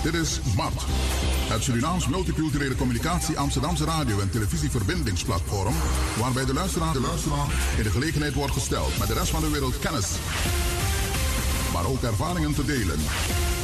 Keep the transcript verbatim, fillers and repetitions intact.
Dit is M A T, het Surinaams Multiculturele Communicatie Amsterdamse radio- en televisieverbindingsplatform, waarbij de luisteraar, de luisteraar in de gelegenheid wordt gesteld met de rest van de wereld kennis, maar ook ervaringen te delen.